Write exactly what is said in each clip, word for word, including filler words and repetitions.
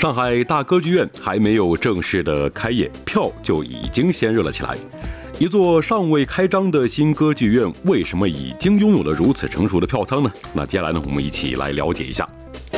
上海大歌剧院还没有正式的开业，票就已经先热了起来。一座尚未开张的新歌剧院，为什么已经拥有了如此成熟的票仓呢？那接下来呢，我们一起来了解一下。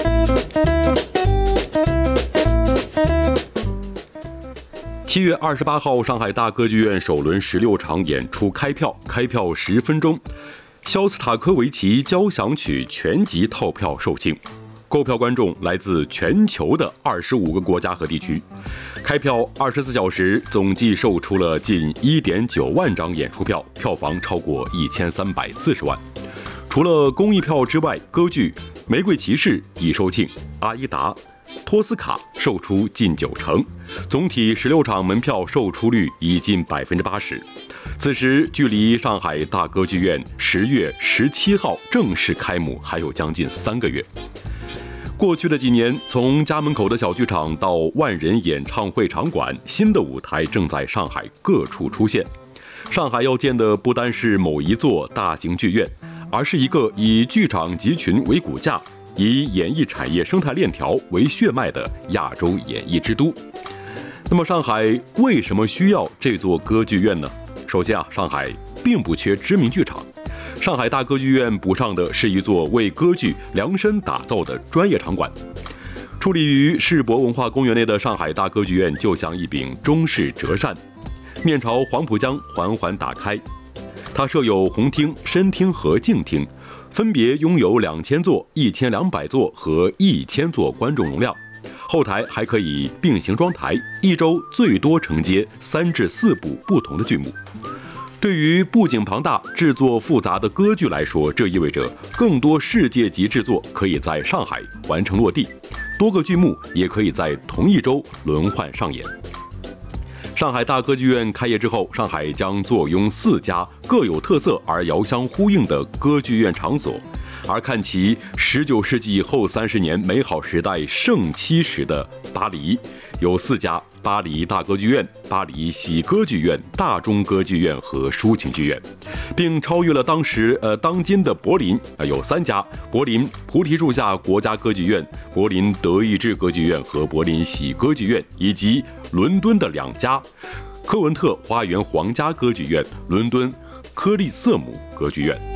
七月二十八号，上海大歌剧院首轮十六场演出开票，开票十分钟，肖斯塔科维奇交响曲全集套票售罄。购票观众来自全球的二十五个国家和地区，开票二十四小时，总计售出了近一点九万张演出票，票房超过一千三百四十万。除了公益票之外，歌剧《玫瑰骑士》已售罄，《阿依达》、《托斯卡》售出近九成，总体十六场门票售出率已近百分之八十。此时距离上海大歌剧院十月十七号正式开幕还有将近三个月。过去的几年，从家门口的小剧场到万人演唱会场馆，新的舞台正在上海各处出现。上海要建的不单是某一座大型剧院，而是一个以剧场集群为骨架，以演艺产业生态链条为血脉的亚洲演艺之都。那么，上海为什么需要这座歌剧院呢？首先啊，上海并不缺知名剧场。上海大歌剧院补上的是一座为歌剧量身打造的专业场馆。矗立于世博文化公园内的上海大歌剧院就像一柄中式折扇，面朝黄浦江缓缓打开。它设有红厅、深厅和静厅，分别拥有两千座、一千两百座和一千座观众容量。后台还可以并行装台，一周最多承接三至四部不同的剧目。对于布景庞大、制作复杂的歌剧来说，这意味着更多世界级制作可以在上海完成落地，多个剧目也可以在同一周轮换上演。上海大歌剧院开业之后，上海将坐拥四家各有特色而遥相呼应的歌剧院场所。而看其十九世纪后三十年美好时代盛期时的巴黎，有四家：巴黎大歌剧院、巴黎喜歌剧院、大中歌剧院和抒情剧院，并超越了当时呃当今的柏林，呃有三家：柏林菩提树下国家歌剧院、柏林德意志歌剧院和柏林喜歌剧院，以及伦敦的两家：科文特花园皇家歌剧院、伦敦科利瑟姆歌剧院。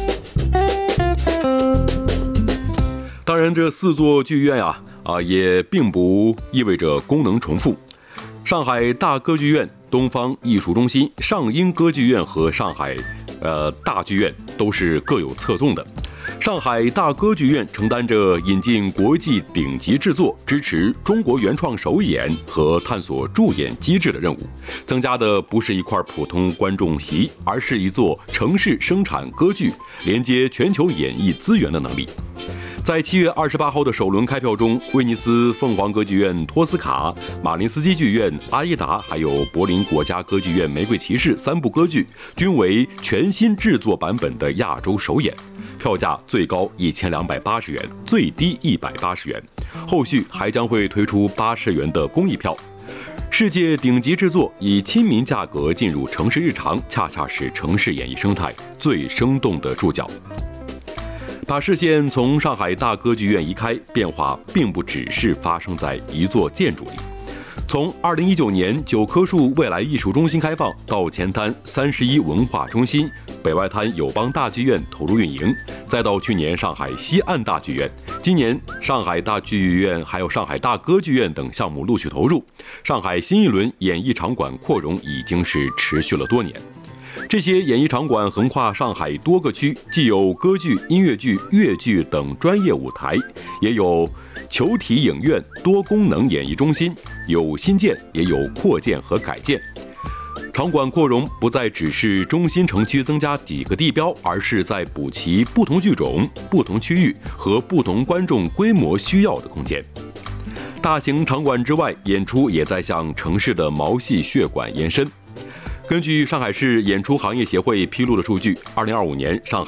当然，这四座剧院啊啊也并不意味着功能重复。上海大歌剧院、东方艺术中心、上音歌剧院和上海呃大剧院都是各有侧重的。上海大歌剧院承担着引进国际顶级制作、支持中国原创首演和探索助演机制的任务，增加的不是一块普通观众席，而是一座城市生产歌剧、连接全球演艺资源的能力。在七月二十八号的首轮开票中，威尼斯凤凰歌剧院托斯卡、马林斯基剧院阿依达，还有柏林国家歌剧院玫瑰骑士三部歌剧均为全新制作版本的亚洲首演，票价最高一千两百八十元，最低一百八十元。后续还将会推出八十元的公益票。世界顶级制作以亲民价格进入城市日常，恰恰是城市演艺生态最生动的注脚。把视线从上海大歌剧院移开，变化并不只是发生在一座建筑里。从二零一九年九棵树未来艺术中心开放，到前滩三十一文化中心、北外滩友邦大剧院投入运营，再到去年上海西岸大剧院，今年上海大剧院还有上海大歌剧院等项目陆续投入，上海新一轮演艺场馆扩容已经是持续了多年。这些演艺场馆横跨上海多个区，既有歌剧、音乐剧、越剧等专业舞台，也有球体影院、多功能演艺中心，有新建，也有扩建和改建。场馆扩容不再只是中心城区增加几个地标，而是在补齐不同剧种、不同区域和不同观众规模需要的空间。大型场馆之外，演出也在向城市的毛细血管延伸。根据上海市演出行业协会披露的数据，二零二五年上海